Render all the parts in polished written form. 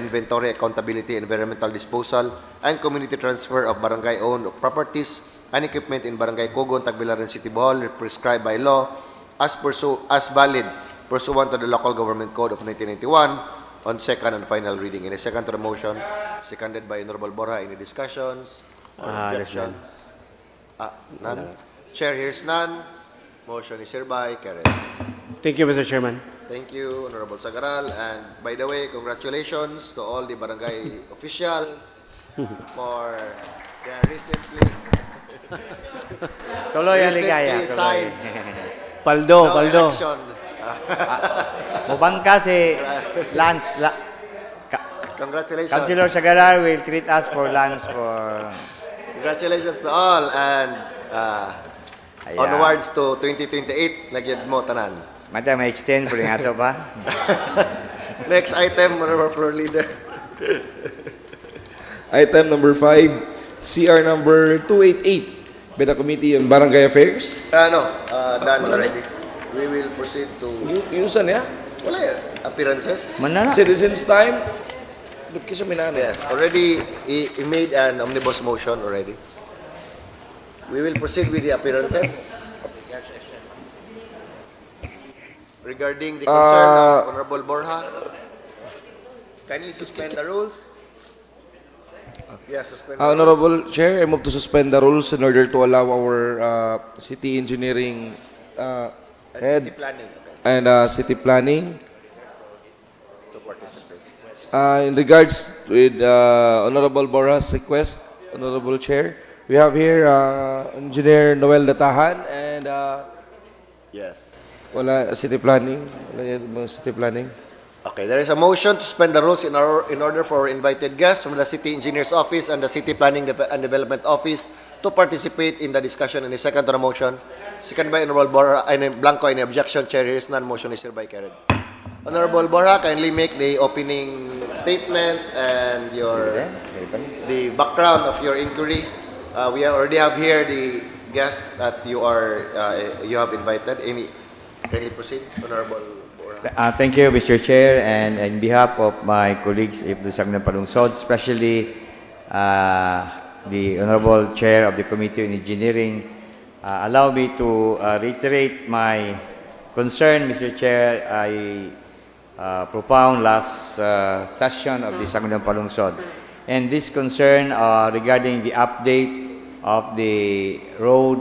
inventory, accountability, environmental disposal, and community transfer of barangay-owned properties and equipment in Barangay Cogon, Tagbilaran City, Bohol, prescribed by law as valid pursuant to the Local Government Code of 1991 on second and final reading. Any second to the motion? Seconded by Honorable Borja. Any discussions or objections? None. Chair hears none. Motion is hereby carried. Thank you, Mr. Chairman. Thank you, Honorable Sagaral. And by the way, congratulations to all the barangay officials for their recently signed Paldo. election. Mubangka si lunch. Congratulations. Councilor Sagaral will treat us for lunch for... Congratulations to all and onwards to 2028. Nagyad mo, tanan. Mata, may extend po rin ato ba? Next item, Honorable Floor Leader. Item number 5, CR number 288 by the Committee on Barangay Affairs. Done already. We will proceed to... Yusan ya? Wala yan. Appearances? Mana na? Citizens time. Yes, already he made an omnibus motion already. We will proceed with the appearances. Regarding the concern of Honorable Borja, can you suspend the rules? Yes, suspend the rules. Honorable Chair, I move to suspend the rules in order to allow our city engineering head City planning. and city planning. To participate. In regards with Honorable Borja's request, Honorable Chair, we have here Engineer Noel Datahan and Yes. wala city planning. Wala yung city planning. Okay, there is a motion to suspend the rules in order for invited guests from the City Engineer's Office and the City Planning and Development Office to participate in the discussion. And the second to the motion, second by Honorable Borja, Blanco, any objection? Chair hears none. Motion is hereby carried. Honorable Borja, kindly make the opening statement and the background of your inquiry. We already have here the guests that you have invited. Kindly proceed, Honorable Borja. Thank you, Mr. Chair, and on behalf of my colleagues of the Sangguniang Palungsod, especially the Honorable Chair of the Committee on Engineering, allow me to reiterate my concern, Mr. Chair. I propound last session of the Sangguniang Palungsod, and this concern regarding the update of the road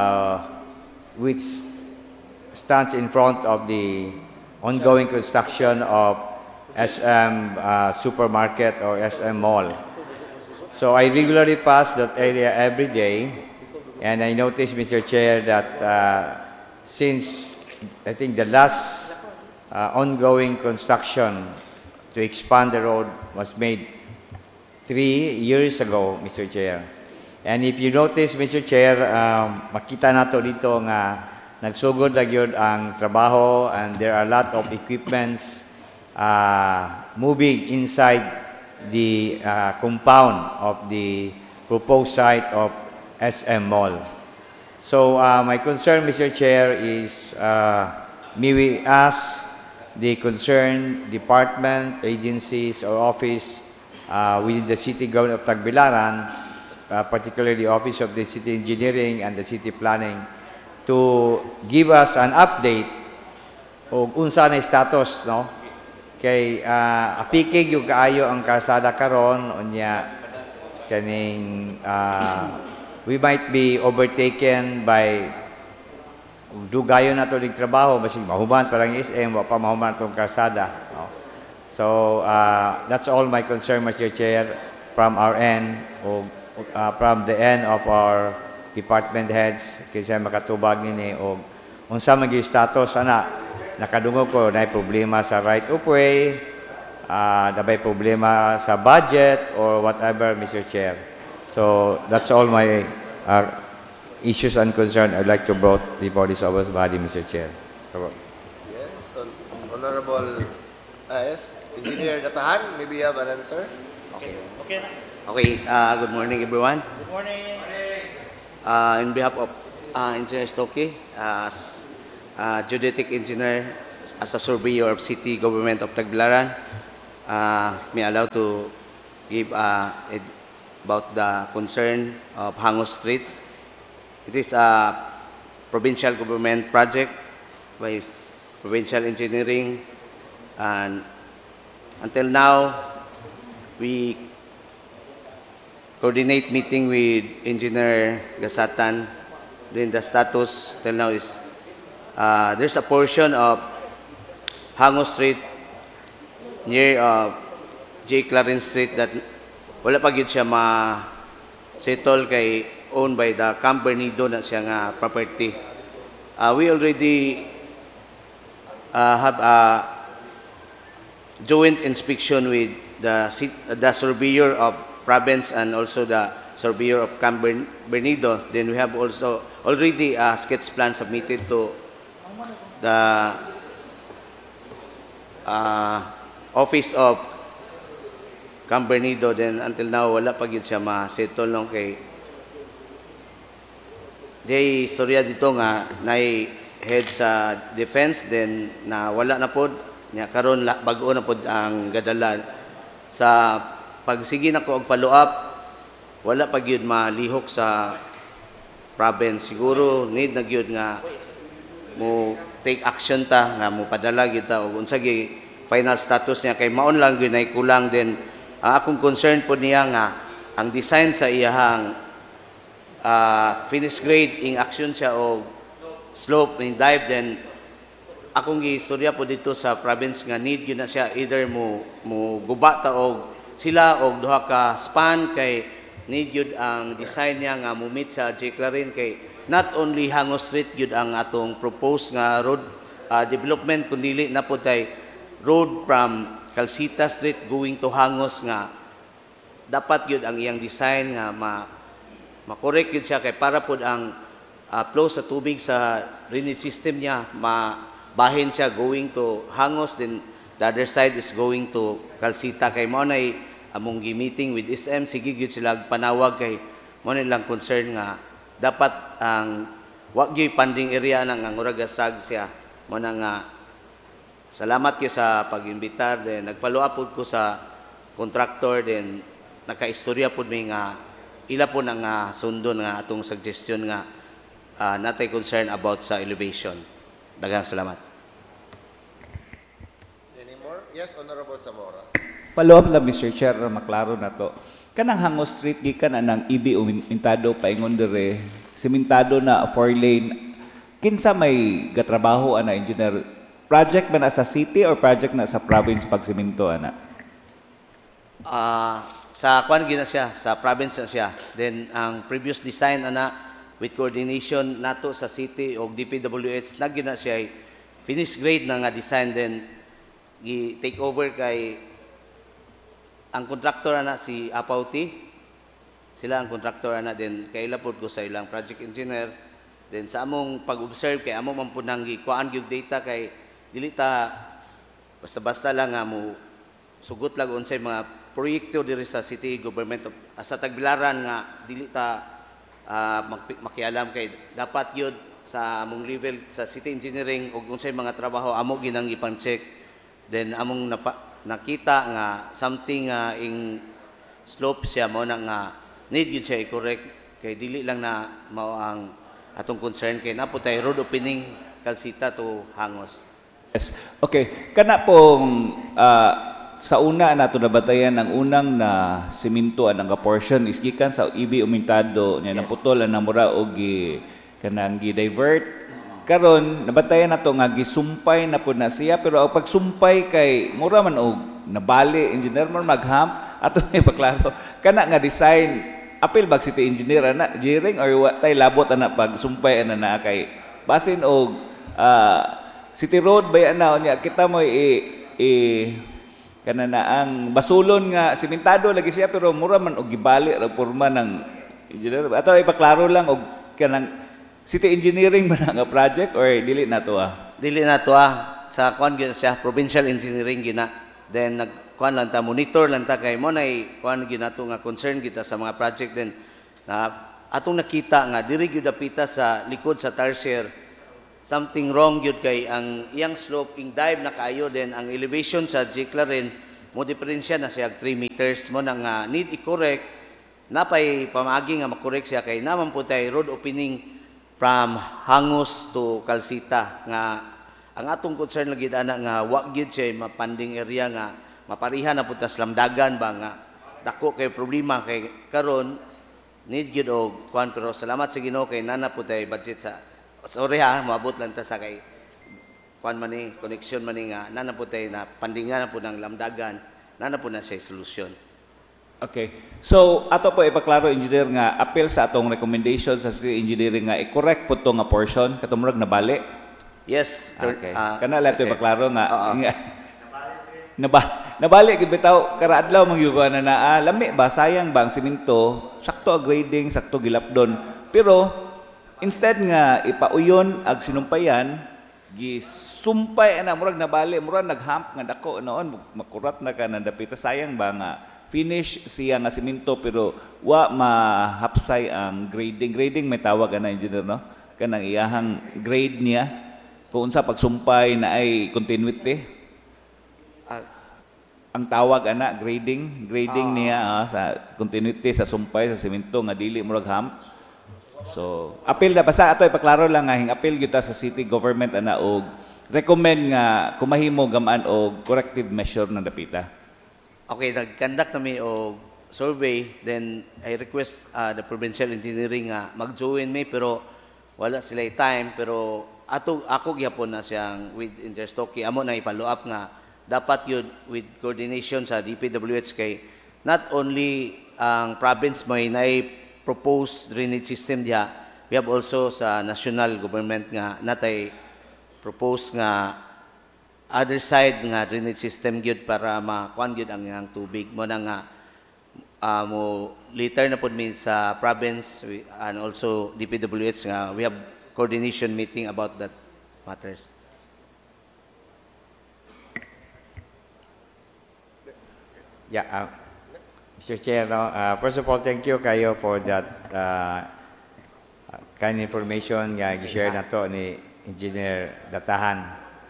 which stands in front of the ongoing construction of SM Supermarket or SM Mall. So I regularly pass that area every day, and I noticed, Mr. Chair, that since I think the last ongoing construction to expand the road was made 3 years ago, Mr. Chair. And if you notice, Mr. Chair, makita nato dito nga nagsugod na yun ang trabaho, and there are a lot of equipments moving inside the compound of the proposed site of SM Mall. So my concern, Mr. Chair, is may we ask the concerned department, agencies, or office within the City Government of Tagbilaran, particularly the Office of the City Engineering and the City Planning, to give us an update o unsa na status, no? Kay apikig yung kaayo ang karsada karon, unya kaning we might be overtaken by dugayon na to ning trabaho, basig mahuman parang SM, wa pa mahuman tong karsada, no? So that's all my concern, Mr. Chair, from our end, o from the end of our department heads, kasi makatubag nini o unsa man gyud status ana. Nakadungog ko na problema sa right of way, nabay problema sa budget or whatever, Mr. Chair. So that's all my issues and concern I'd like to brought before this August body, Mr. Chair. Yes, Honorable yes, Engineer Datahan, maybe you have an answer? Okay. Good morning, everyone. Good morning. On behalf of Engineer Stokey, as geodetic engineer, as a surveyor of City Government of Tagbilaran, me allow to give about the concern of Hangos Street. It is a provincial government project by provincial engineering, and until now we coordinate meeting with Engineer Gasatan. Then the status till now is there's a portion of Hangos Street near J. Clarence Street that wala pa gyud siya ma-settle kay owned by the Camp Bernido na siya nga property. We already have a joint inspection with the surveyor of province and also the surveyor of Camp Bernido. Then we have also already a sketch plan submitted to the office of Camp Bernido. Then until now wala pa gyud siya ma-settle no kay day storya dito nga nay head sa defense, then na wala na pod nya karon bag-o na pod ang gadala sa pagsige na ko og follow up. Wala pa gyud malihok sa province. Siguro need na gyud nga mo take action ta nga mo padala gyud ta og unsa gi final status niya kay maon lang gyud nay kulang. Then akong concern po niya nga ang design sa iyahang finish grade ing action siya og slope ing dive. Then akong giistorya po dito sa province nga need gyud na siya either mo guba ta og sila og duha ka span kay need gyud ang design niya nga mo meet sa J. Clarin kay not only Hangos Street gyud ang atong propose nga road development kundi na po tay road from Calcita Street going to Hangos nga dapat gyud ang iyang design nga ma-correct gyud siya kay para pod ang flow sa tubig sa drainage system niya mabahin siya going to Hangos, then the other side is going to Calcita. Kay mo na among gi-meeting with SM, sige gyud sila panawag kay mo na lang concern nga dapat ang wa gyud funding area nang ang uragasag siya. Mo na nga salamat kay sa pag-imbitar, then nagfollow up ko sa contractor, then nakaistorya pod mi nga ila po nang sundon nga atong suggestion nga natay concern about sa elevation. Daghang salamat. Any more? Yes, Honorable Zamora. Follow up lang, Mr. Chair, maklaro na to. Kanang Hangos Street, gikan anang ibi umintado paingon dire, simentado na 4-lane. Kinsa may gatrabaho ana engineer? Project ba na sa city or project na sa province pagsiminto ana? Sa kwan gina siya, sa province na siya. Then ang previous design ana with coordination nato sa city o DPWH nagina siya finish grade na nga design, then i-take over kay ang contractor ana si Apauti. Sila ang contractor ana, then kaila pod ko sa ilang project engineer. Then sa among pag-observe kay amo man pud nang gikuan gyud data kay dili ta basta-basta lang nga mo sugot lang unsay mga proyekto diri sa city government sa Tagbilaran nga dili ta makialam kay dapat yun sa among level sa city engineering ug unsay mga trabaho amo ginang ipang-check. Then among nakita nga something ing slope siya mo na nga need gyud siya i-correct kay dili lang na mao ang atong concern kay naputay road opening Calcita to Hangos. Yes. Okay. Kana pong sa una nato nabatayan ang unang na siminto ang portion is gikan sa ibi umintado niya nang putol ang mura og kanang gi-divert. Karon nabatayan nato nga gisumpay na pud na siya, pero ang pagsumpay kay mura man og nabali engineer man magham ato may paklaro kana nga design apil bag city engineer ana jiring or wa tay labot ana pagsumpay ana na kay basin og city road bay ana nya kita mo kana na ang basulon nga simentado lagi siya pero mura man og gibali ra porma ng engineer ato ipaklaro lang og kanang city engineering ba nga project or dili na to Dili na to sa kwan gyud siya provincial engineering gina. Then nagkuan lang ta monitor lang ta kay mo nay kuan gina to nga concern kita sa mga project. Then na atong nakita nga diri gyud dapita sa likod sa Tarsier something wrong gyud kay ang iyang slope ing dive na kaayo, then ang elevation sa J. Clarin mo diferensya na siya 3 meters mo nang need i-correct napay pamaagi nga makorek siya kay naman po tay road opening from Hangos to Calcita nga ang atong concern lagi ana nga wa gyud siya mapanding area nga maparihan na putas lamdagan ba nga dako kay problema kay karon need gyud og kuan pero salamat sa Ginoo kay nana po tay budget sa sorry ha maabot lang ta sa kay kuan man ni connection man ni nga nana po tay na pandingan na po ng lamdagan nana po na siya solusyon. Okay. So, ato po ipaklaro, engineer, nga appeal sa atong recommendation sa city engineering nga i-correct po to nga portion katumurag na bali. Yes. Okay. Kana lang ito ipaklaro nga. Oo. Nabali gid bitaw kara adlaw mangyuga na lami ba sayang ba ang simento sakto ang grading sakto gilapdon pero instead nga ipauyon ag sinumpayan gisumpay ana murag nabali murag naghamp nga dako noon makurat na ka nandapita sayang ba nga finish siya nga simento pero wa mahapsay ang grading may tawag ana engineer no kanang iyahang grade niya kung unsa pagsumpay na ay continuity ang tawag ana grading niya sa continuity sa sumpay sa semento nga dili murag hump. So appeal na basta ato ipaklaro lang nga hing appeal kita sa city government ana og recommend nga kumahimo gamaan og corrective measure na dapita. Okay, nag-conduct nami og survey then I request the provincial engineering nga mag-join me pero wala sila time pero ako gyapon na siyang with Interstocky amo na i-follow up nga dapat yun with coordination sa DPWH kay not only ang province may propose drainage system diha we have also sa national government nga natay propose nga other side nga drainage system gyud para makuan gyud ang tubig mo na nga mo later na pud min sa province and also DPWH nga we have coordination meeting about that matters. Yeah, Mr. Chair, first of all, thank you kayo for that kind information nga gi-share na to ni Engineer Datahan.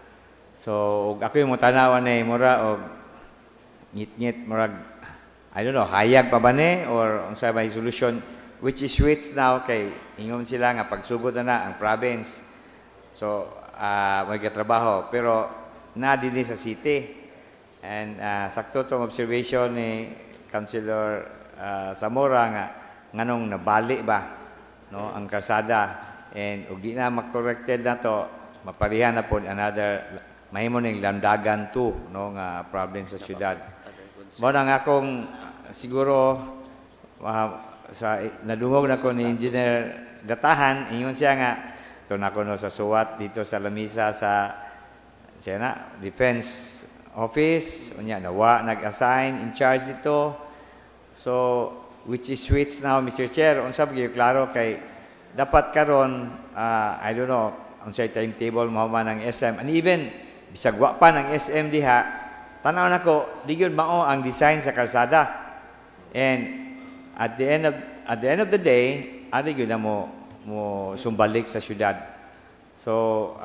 So, ako yung mutanawan na mura o ngit-ngit murag, I don't know, hayag pa ba ni or unsa may solution which is which now kay ingon sila nga pagsugod na ang province. So, may katrabaho pero na dinhi sa city. And sakto tong observation ni Councilor Zamora nga nganong nabali ba no ang karsada and ug di na ma-corrected na to maparihan na pod another mahimo ning landagan too no nga problem sa syudad. Mo nang akong siguro sa nadungog na ko ni Engineer Datahan ingon siya nga to na ko no sa suwat dito sa lamisa sa siya na defense office, unya nawa nag-assign in charge dito. So, which is which now, Mr. Chair, unsa gyud klaro kay dapat karon I don't know, unsay timetable mo man ang SM and even bisag wa pa ng SM diha, tanaw nako di gyud mao ang design sa kalsada. And at the end of the day, ari gyud na mo sumbalik sa syudad. So,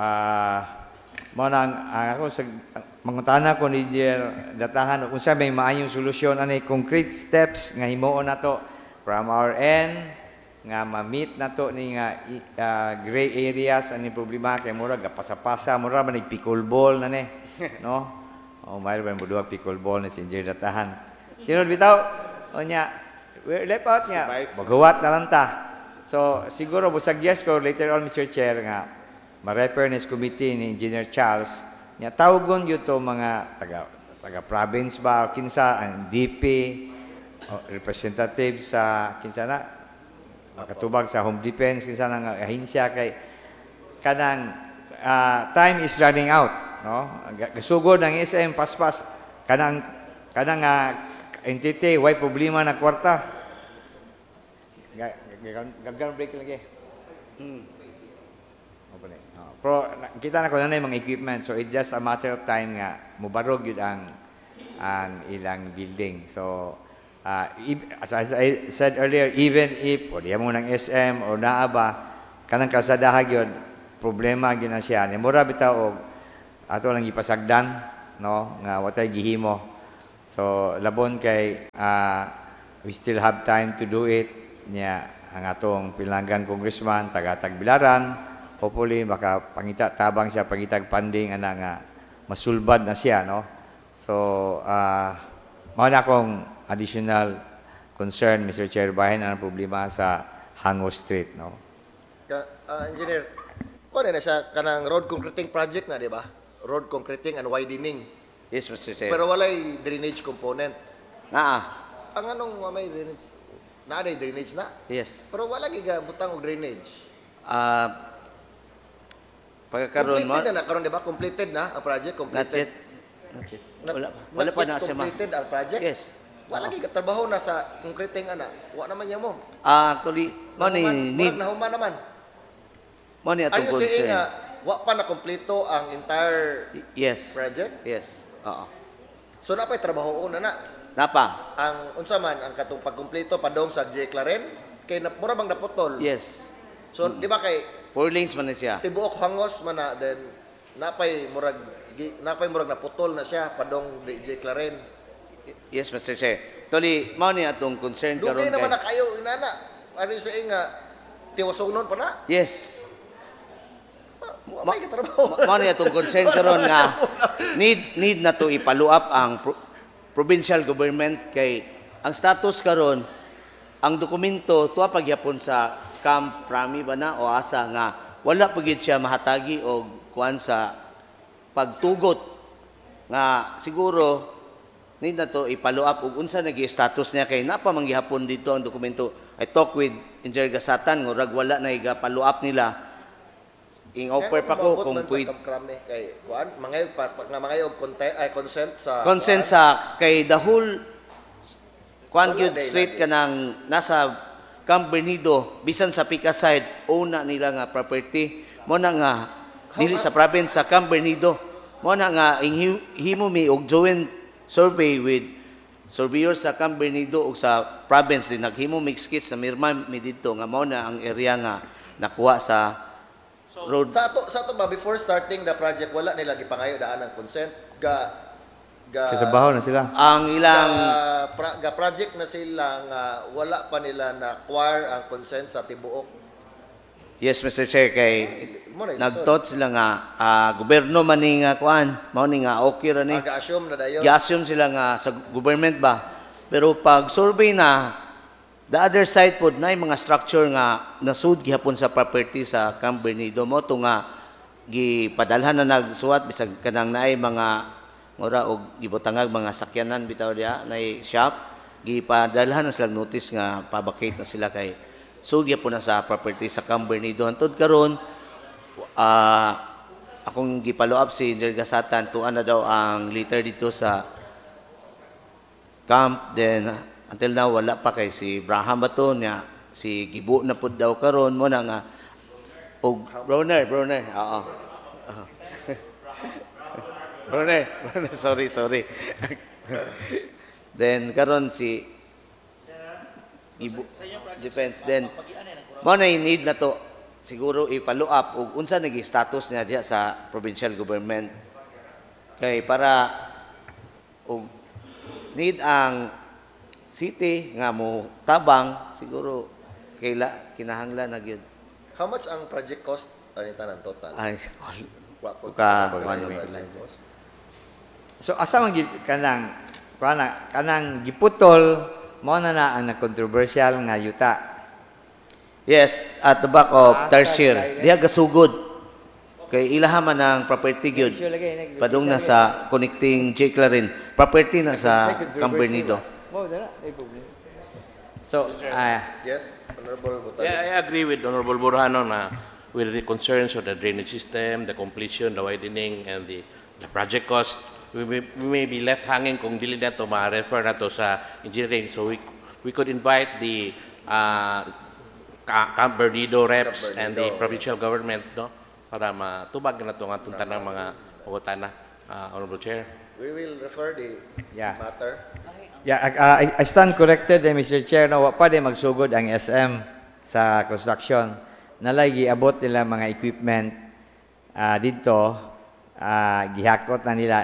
mo nang ako sa mangutana ko ni Datahan kung sa may maayong solusyon anay concrete steps nga himuon nato from our end nga ma-meet nato ni nga gray areas ani problema kay mura gapasa-pasa mura man pickleball na ni no mayroon ba duha pickleball ni si Engineer Datahan tinod bitaw onya left out niya maghuwat na lang ta so siguro busagyas ko later on Mr. Chair nga ma-reference committee ni Engineer Charles nya tawgon gyud to mga taga province ba o kinsa ang DP representative sa kinsa na katubag sa Home Defense kinsa nga ahinsya kay kanang time is running out no gasugod ang SM paspas kanang entity way problema na kwarta gagawin break lagi Pero kita na ko na mga equipment so it's just a matter of time nga mubarog yun ang ilang building. So as I said earlier, even if o diya mo ng SM o naaba kanang kasadaha yun, problema yun na siya. Mura bitaw o ato lang ipasagdan no nga watay gihimo So labon kay we still have time to do it nya ang atong pinanggang congressman taga Tagbilaran, hopefully makapangita tabang siya pangitag funding ana nga masulbad na siya, no? So mao na akong additional concern, Mr. Chair, bahin ang problema sa Hango Street, no? Engineer, kuha na siya kanang road concreting project na, di ba? Road concreting and widening. Yes, Mr. Chair. Pero walay drainage component. Naa. Ang anong may drainage? Naaday drainage na. Yes. Pero wala giga butang og drainage. Pagkakaroon mo, Completed na karon, di ba? Completed na ang project, not completed. yet. Not yet. Wala pa na siya, ma'am. Completed ang project? Yes. Wala giga trabaho na sa concreting ana. Wa naman niya mo. Actually, mo ni need, Nahuman naman. mo ni Are atong you saying concern. wa pa na kompleto ang entire Yes. project? Yes. Oo. So napay trabaho na na. Napa? Ang unsa man ang katong pagkumpleto padong sa J. Claren kay mura bang naputol. Yes. So di ba kay 4 lanes man na siya. tibuok hangos man na then napay murag naputol na siya padong J. Claren. Yes, Mr. Chair. Actually, mo ni atong concern karon Dugay naman na kay. kayo inana. Ano yung saying nga tiwasunon pa na? Yes. May katrabaho. Mo ni atong concern karon nga need na to i-follow up ang provincial government kay ang status karon ang dokumento tuwa pagyapon sa Camp Prami ba na o asa nga wala pagid siya mahatagi og kuan sa pagtugot nga siguro need na to i-follow up ug unsa nagi status niya kay napa manggihapon dito ang dokumento. I talk with Engineer Gasatan nga rag wala na i-follow up nila. Ing-offer pa ko kung pwede pwede kay kuan mangayog consent sa consent sa kay the whole kuan Wala, gyud day straight na, kanang nasa Camp Bernardo bisan sa Pica side una nila nga property mo na nga dili sa province sa Camp Bernardo mo na nga himo mi og joint survey with surveyors sa Camp Bernardo ug sa province din naghimo mix kits na mirma mi dito nga mao na ang area nga nakuha sa road. Sa ato ba before starting the project wala nila gipangayo daan ng consent ga Kasi baho na sila. Ang ilang ga project na sila nga wala pa nila na acquire ang consent sa tibuok. Yes, Mr. Chair, kay Mo na nagtot sila nga gobyerno man ni nga kuan, mao ni nga okay ra ni. Aga-assume na dayon. I-assume sila nga sa government ba. Pero pag survey na the other side pod na mga structure nga nasud gihapon sa property sa Camp Bernardo mo to nga gipadalhan na nagsuwat bisag kanang naay mga ora og gibutangag mga sakyanan bitaw diha naay shop gipadalhan na sila notice nga pabakate na sila kay sugya po na sa property sa Camp Bernardo. Hantod karon akong gipalo up si Engineer Gasatan tuan na daw ang letter dito sa camp, then until now wala pa kay si Braham bato niya si gibu na pud daw karon mo na nga og Browner oo Browner sorry then karon si Ibu defense then mo na need na to siguro i-follow up ug unsa nagi status niya diha sa provincial government kay para ug need ang city nga mo tabang siguro kinahanglan na gyud. How much ang project cost ani tanan total? Ay Wa ko ka project cost. So asa man gid kanang giputol mao na ang controversial nga yuta. yes, at the back of Tarsier diha gasugod kay ilaha man ang property gyud padung na sa connecting J. Claren property na sa Camp Bernardo. So Yes, Honorable Butali. Yeah, I agree with Honorable Burhano na with the concerns of the drainage system, the completion, the widening, and the project cost. We may be left hanging kung dili na ito ma-refer na to sa engineering. So we could invite the Camp Bernardo reps and the provincial government, no, para matubag na ito nga tuntan ng mga pagutana, Honorable Chair. We will refer the matter. I stand corrected, Mr. Chair, na wa pa din magsugod ang SM sa construction. Nalay giabot nila mga equipment dito, gihakot na nila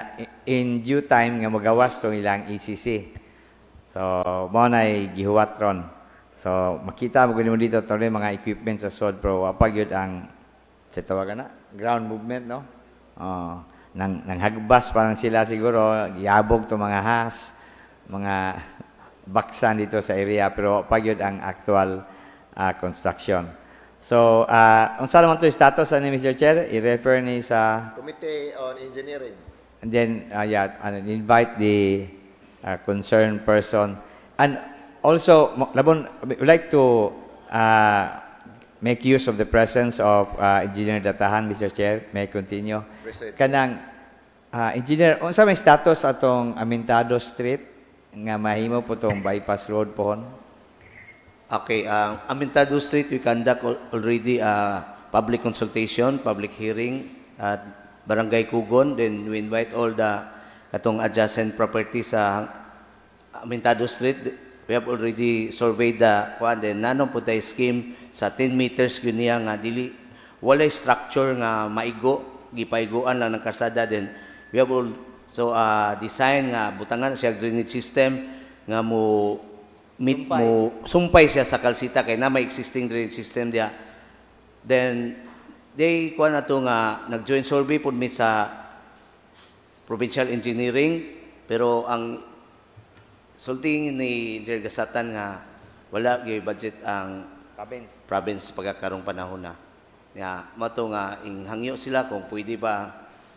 in due time nga magawas tong ilang ECC. So mao nay gihuwat ron. So makita mo gani mo dito tawag mga equipment sa SOD pero wapag yun ang sa tawagan na ground movement, no? Nang hagbas parang sila siguro yabog to mga has, mga baksan dito sa area pero pag yun ang actual construction. So, unsa naman to status ani Mr. Chair? I-refer ni sa Committee on Engineering. and then and invite the concerned person. And also, Labon, I would like to make use of the presence of Engineer Datahan, Mr. Chair. May I continue? Proceed. Kanang engineer, unsa may status atong Amintado Street nga mahimo po tong bypass road pohon? Okay, Amintado Street, we conduct already public consultation, public hearing at Barangay Kugon. Then we invite all the katong adjacent properties sa Amintado Street. We have already surveyed the kuan. Then nanong po tayo scheme sa 10 meters yun niya nga dili walay structure nga maigo, gipaiguan lang ng kasada. Then we have also design nga butangan siya drainage system nga mo sumpay siya sa kalsita kay na may existing drainage system dia. Then they kuan ato nga nag-join survey pud mi sa provincial engineering pero ang sulting ni Engineer Gasatan nga wala gyud budget ang province pagkakarong panahon na. Ya, mato nga hangyo sila kung pwede ba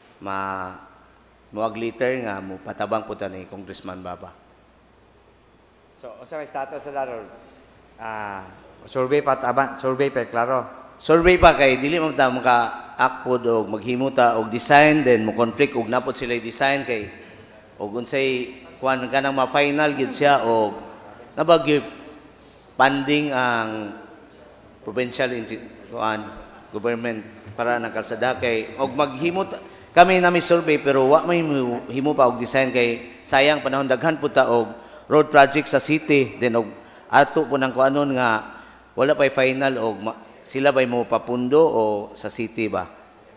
muag later nga mo patabang pud ni Congressman Baba. So, unsa may status sa laro? Survey pa klaro. Survey pa kay dili man ta maka-akpod og maghimuta og design then mo conflict og napod sila design kay og unsay kuan kanang ma-final gid siya og nabagyo funding ang provincial government para nagkalsada kay og maghimot kami na may survey pero wa may himo pa og design kay sayang panahon daghan pud ta og road project sa city then og ato po nang kuanon nga wala pa'y final og sila ba'y mo papundo o sa city ba?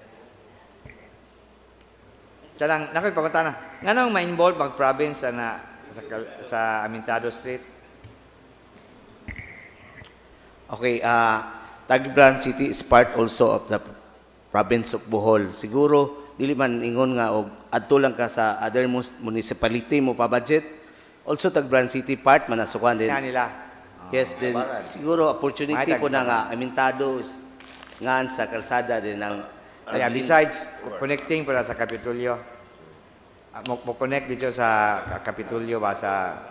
Talang nakoy pagkutan na. Nganong ma-involve ang province sa Amintado Street? Okay, Tagbiran City is part also of the province of Bohol. Siguro dili man ingon nga og adto lang ka sa other municipality mo pa budget. Also, Tagbiran City part, manasukan din. Nila. Yes, din. Siguro, opportunity po na nga, Amintado nga sa kalsada din ng... Besides, connecting para sa Kapitulyo. Mo-connect dito sa Kapitulyo ba sa...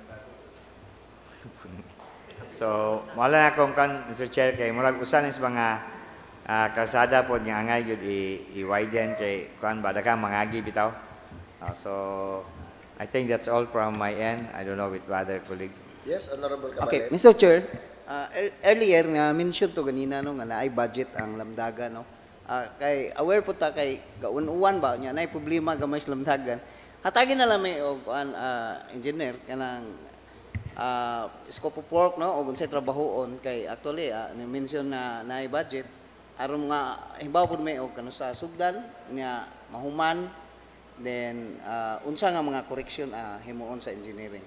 So, wala na akong Mr. Chair, kay murag usan sa mga kalsada po nga angay yun i-widen kay kuan ba, dakang mangagi bitaw. So, I think that's all from my end. I don't know with other colleagues. Yes, Honorable Okay, Cabalet. Mr. Chair, earlier nga mention to ganina no nga naay budget ang Lamdagan no. Kay aware po ta kay gaunuan ba nya naay problema gamay sa Lamdagan. Hatagin na lang may og engineer kanang scope of work no og unsay trabahoon kay actually ni mention na naay budget aron nga hibaw pud may og kano sa sugdan nya mahuman. Then, unsa nga mga correction himuon sa engineering?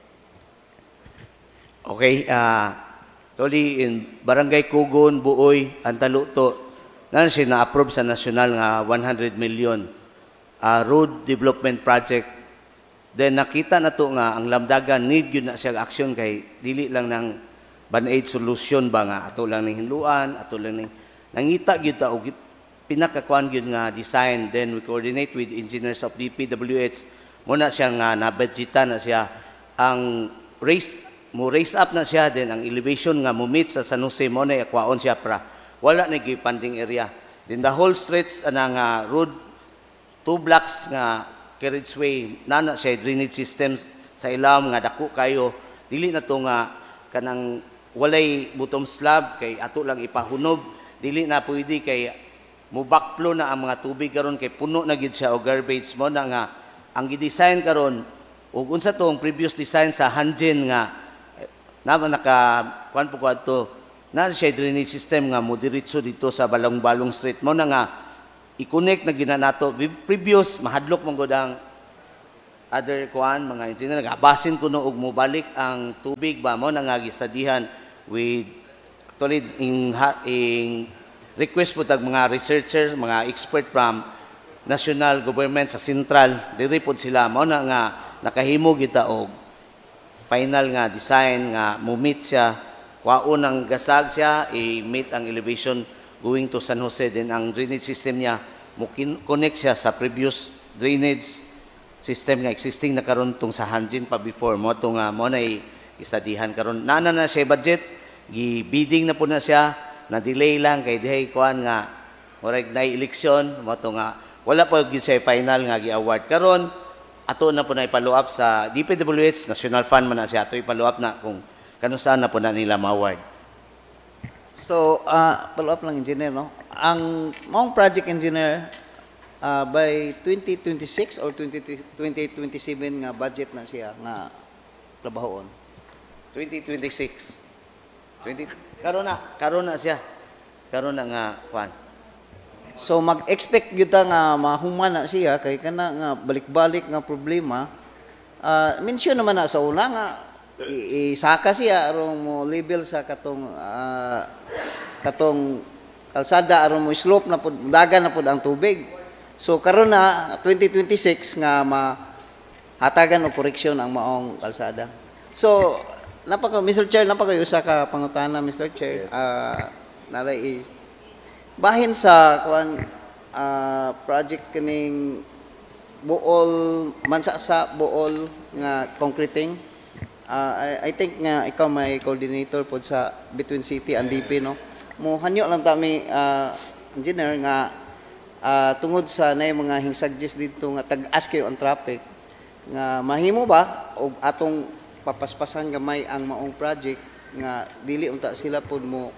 Okay, toli in Barangay Kugon, Buoy, Antaluto, na siya na-approve sa national nga 100 million road development project. Then nakita na to nga ang Lamdagan need yun na siya action kay dili lang ng band-aid solution ba nga ato lang ning hinluan, ato lang ning nangita gyud ta og pinakakuan gyud nga design. Then we coordinate with engineers of DPWH muna siya nga nabudgetan na siya ang raise up na siya then ang elevation nga mo meet sa San Jose mo na akwaon siya para wala na gyud funding area. Then the whole stretch nga road 2 blocks nga carriageway na siya drainage systems sa ilam nga dako kayo dili na to nga kanang walay bottom slab kay ato lang ipahunob dili na pwede kay mo backflow na ang mga tubig karon kay puno na gid siya o garbage mo na nga ang gi-design karon ug unsa to ang previous design sa Hanjin nga naka kuan po adto na siya drainage system nga mo diretso dito sa Balong-Balong Street mo na nga i-connect na ginanato previous mahadlok man gud ang other kuan mga engineer gabasin kuno og mobalik ang tubig ba mo nangagistadihan with actually in request po tag mga researchers, mga expert from national government sa central diri pod sila mo na nga nakahimo kita og final nga design nga mo-meet siya waon ang gasag siya i-meet ang elevation going to San Jose then ang drainage system niya mo connect siya sa previous drainage system nga existing na karon tong sa Hanjin pa before mo to nga mo na istadihan karon nana na siya budget gi-bidding na po na siya na delay lang kay dihay kuan nga oreg na eleksyon mo to nga wala pa gyud siya final nga gi-award karon ato na po na i-follow up sa DPWH National Fund man na siya ato i-follow up na kung kanusaan na po na nila ma-award. So, follow up lang engineer, no? Ang maong project engineer by 2026 or 2027 nga budget na siya nga trabahoon. 2026 karon na siya karon na nga kuan. So mag-expect gyud ta nga mahuman na siya kay kana nga balik-balik nga problema. Mention naman na sa una nga isaka siya aron mo level sa katong kalsada aron mo slope na pud dagan na pud ang tubig. So karon na 2026 nga mahatagan og correction ang maong kalsada. So Mr. Chair, napaka-usa ka pangutana, Mr. Chair. Nalay bahin sa kuan project kining buol Mansasa buol nga concreting. I think nga ikaw may coordinator pod sa between city and DP, no. Mo hanyo lang ta mi engineer nga tungod sa nay mga hingsuggest dito nga tag-as kayo ang traffic nga mahimo ba og atong papaspasan gamay ang maong project nga dili unta sila pod mo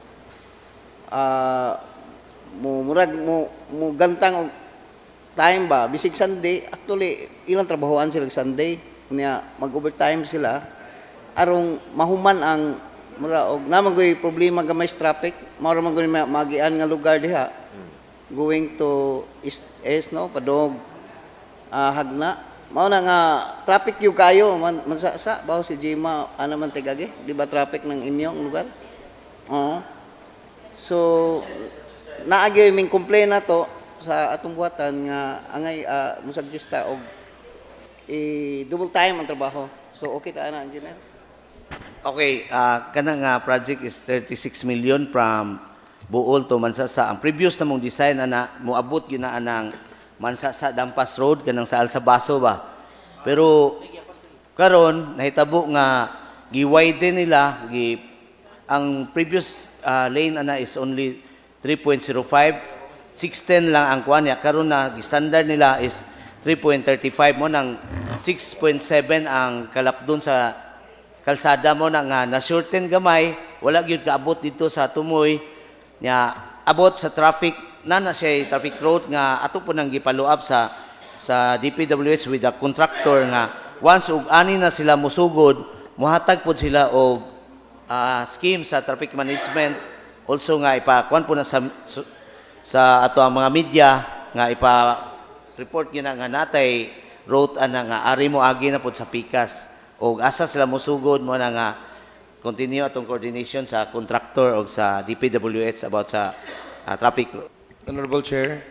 gantang og time ba bisig Sunday actually ilang trabahoan sila Sunday niya mag-overtime sila arong mahuman ang mura og namagoy problema gamay sa traffic mao ra man gud magian nga lugar diha going to east no padong Hagna mao na nga traffic yung kayo mansasa bawo si Jima ana man tigage di ba traffic ng inyong lugar so naagay ming complain na to sa atong buhatan nga angay musuggest ta og double time ang trabaho so okay ta ana engineer. Okay, kanang project is 36 million from Bohol to Mansasa. Ang previous na mong design ana moabot gyud na anang Mansasa Dampas Road kanang sa Alsabaso ba. Pero karon nahitabo nga gi-widen nila ang previous lane ana is only 3.05 610 lang ang kuan niya karon na gi-standard nila is 3.35 mo nang 6.7 ang kalapdon sa kalsada mo na nga na-shorten gamay wala gyud kaabot dito sa Tumoy nya abot sa traffic na siya traffic road nga ato po nang gi-follow up sa DPWH with the contractor nga once ug ani na sila musugod muhatag pod sila og scheme sa traffic management also nga ipakuan po na sa ato ang mga media nga report gina nga natay road ana nga ari mo agi na pod sa pikas og asa sila musugod mo na nga continue atong coordination sa contractor og sa DPWH about sa traffic. Honorable Chair,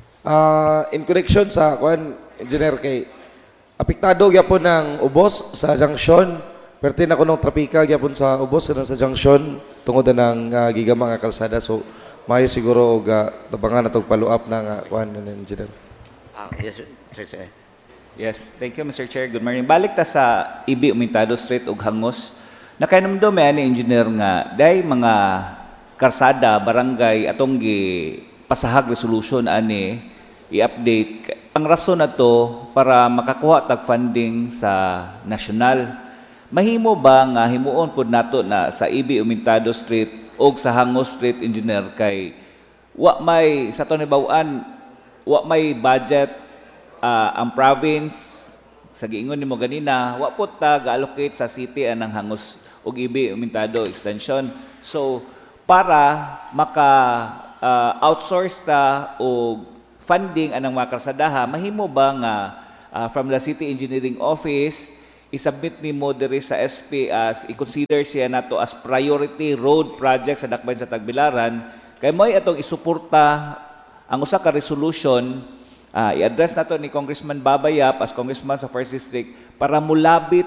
in connection sa kuan engineer kay apektado gyapon ng ubos sa junction perti na kunong trapika gyapon sa ubos kanang sa junction tungod ng gigama nga kalsada so mayo siguro og tabangan atong follow up na nga kuan engineer. Yes, sir. Yes, thank you Mr. Chair. Good morning. Balik ta sa IB Umintado Street ug Hangos. Nakainomdo may ani engineer nga day mga karsada barangay atong gi pasahag resolution ani i-update. Ang rason na to para makakuha tag funding sa national. Mahimo ba nga himuon pud nato na sa IB Umintado Street o sa Hangos Street engineer kay wa may sa to nibaw-an wa may budget ang province sa giingon nimo ganina wa pud ta ga-allocate sa city anang Hangos ug IB Umintado extension. So para maka outsource ta og funding anang mga karsadaha mahimo ba nga from the City Engineering Office, isubmit ni mo diri sa SP as i-consider siya nato as priority road project sa dakbayan sa Tagbilaran, kay mo'y atong isuporta ang usa ka resolution, i-address nato ni Congressman Babayap as Congressman sa 1st District para mulabit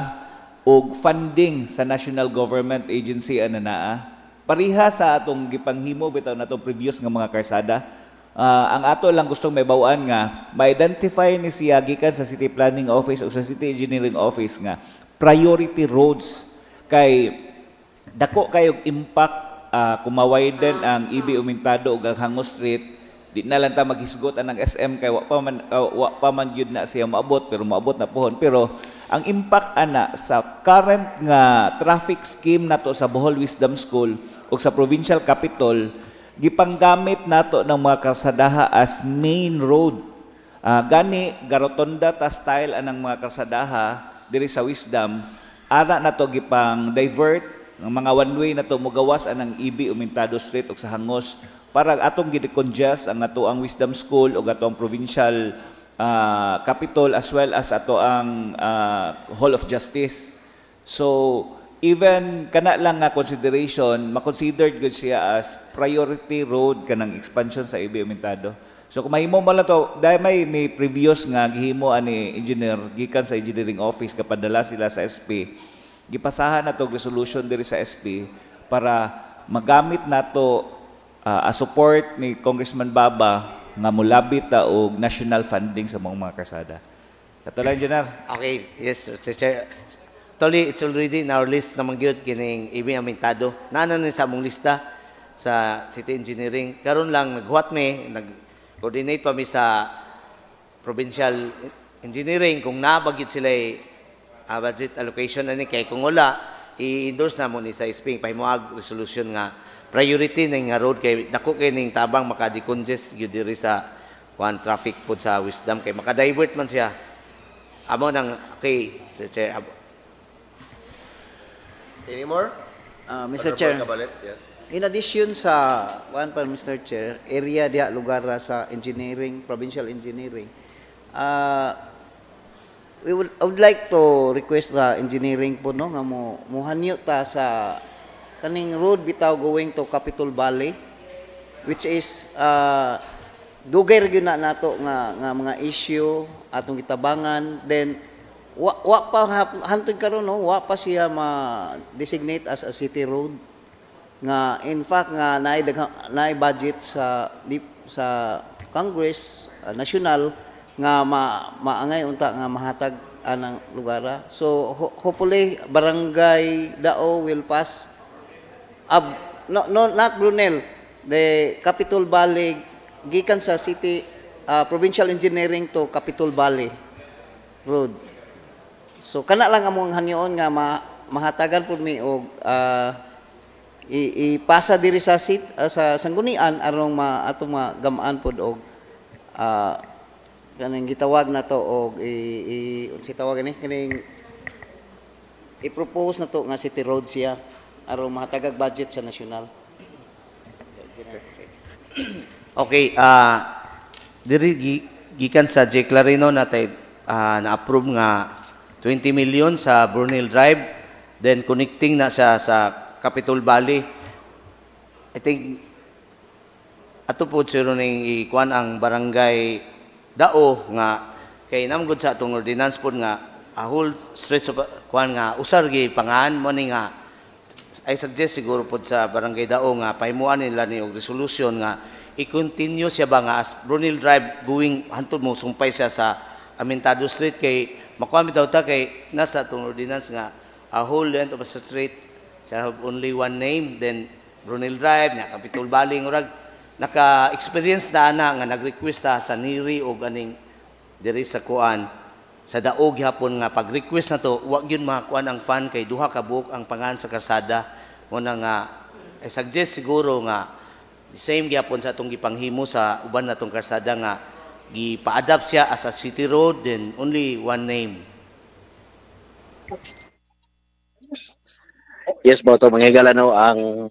og funding sa national government agency naa. Pariha sa atong gipanghimo bitaw natong previous nga mga karsada. Ang ato lang gustong may bawaan nga ma-identify ni siya gikan sa City Planning Office o sa City Engineering Office nga priority roads kay dako kayog impact kumawiden ang EB Umintado ug ang Hangos Street. Di na lang ta maghisgot ang SM kay wa pa man gyud na siya maabot pero maabot na pohon. Pero ang impact ana sa current nga traffic scheme nato sa Bohol Wisdom School o sa provincial capital, gipanggamit nato ng mga kalsadaha as main road. Gani garotonda ta style anang mga kalsadaha diri sa Wisdom, ara nato gipang divert ng mga one way nato mogawas anang EB Umintado Street o sa Hangos para atong gid-congest ang ato ang Wisdom School o ato ang provincial capital as well as ato ang Hall of Justice. So even kana lang nga consideration, ma-considered gud siya as priority road kanang expansion sa EB Umintado. So kung mahimo mo lang to, dahil may previous nga gihimo ani engineer gikan sa engineering office kapadala sila sa SP. Gipasahan na to resolution diri sa SP para magamit nato a support ni Congressman Baba nga mulabit og national funding sa mga karsada. Katulang engineer. Okay, yes, Sir Chair. Actually, it's already in our list naman gyud kining EB Umintado. Naanan sa among lista sa City Engineering. Karon lang naghuwat nag-coordinate pa mi sa Provincial Engineering kung nabagit sila budget allocation ani kay kung wala i-endorse na mo ni sa SPING pahimuag resolution nga priority ning nga road kay dako kay ning tabang maka-decongest gyud diri sa traffic pod sa Wisdom kay maka-divert man siya. Amo nang okay, Sir Chair. Any more? Mr. Chair, Cabalet, yes. in addition sa Mr. Chair, area diha lugar sa engineering, provincial engineering, I would like to request the engineering po no nga muhanyo ta sa kaning road bitaw going to Capitol Valley, which is dugay gyud na nato nga mga issue atong gitabangan. Then wa pa hantod karon no, wa pa siya ma-designate as a city road nga in fact nga naay budget sa Congress national nga maangay unta nga mahatag anang lugara. So hopefully Barangay Dao will pass not Brunel, the Capitol Valley gikan sa city provincial engineering to Capitol Valley road. So kana lang among hanyoon nga mahatagan pud mi og ipasa diri sa sanggunian aron atong magamaan pud og kanang gitawag na to og unsa tawag ni kining i-propose na to nga city road siya aron mahatagag budget sa nasyonal. Okay, diri gikan sa J. Clarino natay na-approve nga 20 million sa Brunel Drive, then connecting na siya sa Capitol Valley. I think ato po siro ning ikuan ang Barangay Dao nga kay namgud sa atong ordinance po nga a whole stretch of kuan nga usar gi pangaan mo ni nga I suggest siguro po sa Barangay Dao nga pahimuan nila ni og resolution nga i-continue siya ba nga as Brunel Drive going hantod mo sumpay siya sa Amintado Street kay makuha mi daw ta kay nasa atong ordinance nga a whole length of a street shall have only one name, then Brunel Drive na Capitol Valley ngurag naka-experience na ana nga nag-request ta sa Niri o ganing diri sa kuan sa daog hapon nga pag-request na to wa gyud makakuan ang fan kay duha ka buok ang pangan sa karsada mo na nga I suggest siguro nga the same gyapon sa atong gipanghimo sa uban natong karsada nga gipa-adapt siya as a city road then only one name. Yes, boto manghigala no ang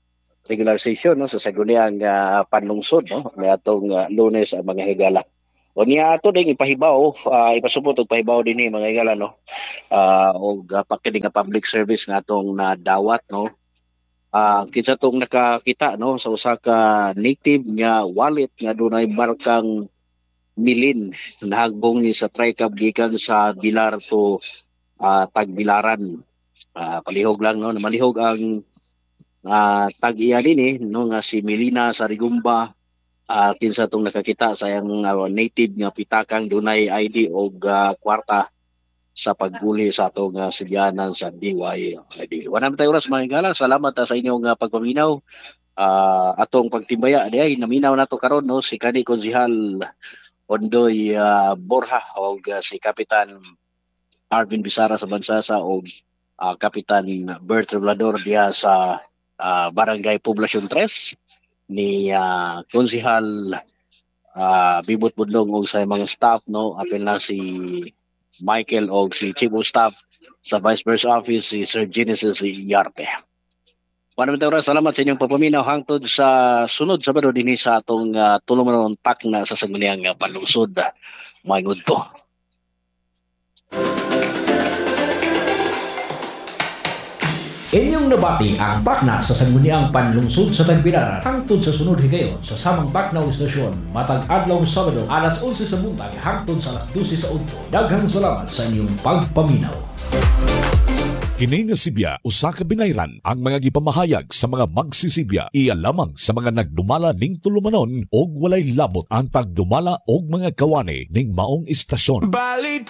regular session no sa saguniang panlungsod no may atong Lunes ang mga higala. O niya ato ding ipahibaw, ipasubot og pahibaw dinhi mga igala no. Og pakining nga public service nga atong nadawat no. Kinsa tong nakakita no sa usa ka native nga wallet nga dunay markang Milin, nahagbong ni sa Tricab gikan sa Bilar to Tagbilaran. Palihog lang no, malihog ang tag-iya din no nga si Melina Sarigumba. Kinsa tong nakakita sa iyang native nga pitakang dunay ID og kwarta sa pagbuli sa atong silyanan sa DYID. 100 oras mga igala, salamat sa inyong pagpaminaw. Atong pagtimbaya diay naminaw nato karon no si kanhi Konsehal Ondoy Borja o si Kapitan Arvin Bisara sa Bansasa o Kapitan Bert Reblador diya sa Barangay Poblacion 3 ni Konsehal Bibot Budlong o sa mga staff no apil na si Michael o si Chief of Staff sa Vice Mayor's Office si Sir Genesis Yarte. Panamitaw salamat sa inyong pagpaminaw hangtod sa sunod Sabado dinhi sa atong tulumanon takna sa sangguniang panlungsod maingod to. Inyong nabati ang takna sa sangguniang panlungsod sa Tagbilaran hangtod sa sunod higayon sa samang taknaw istasyon matag adlaw Sabado alas 11 sa buntag hangtod sa alas 12 sa udto. Daghang salamat sa inyong pagpaminaw. Kini nga Sibya usa ka binayran ang mga gipamahayag sa mga magsisibya iya lamang sa mga nagdumala ning tulumanon og walay labot ang pagdumala og mga kawani ning maong istasyon.